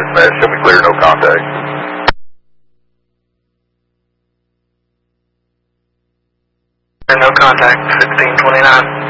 dispatch. Show me clear, no contact. No contact, 1629.